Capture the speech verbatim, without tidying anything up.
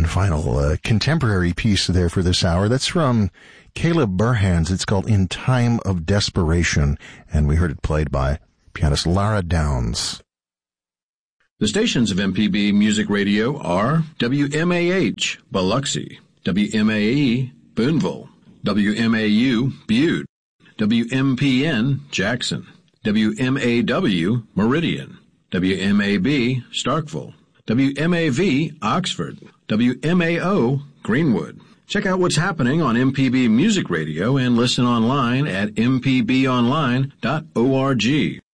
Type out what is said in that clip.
One final uh, contemporary piece there for this hour. That's from Caleb Burhans. It's called In Time of Desperation, and we heard it played by pianist Lara Downs. The stations of M P B Music Radio are W M A H, Biloxi, W M A E, Boonville, W M A U, Butte, W M P N, Jackson, W M A W, Meridian, W M A B, Starkville, W M A V, Oxford, W M A O, Greenwood. Check out what's happening on M P B Music Radio and listen online at m p b online dot org.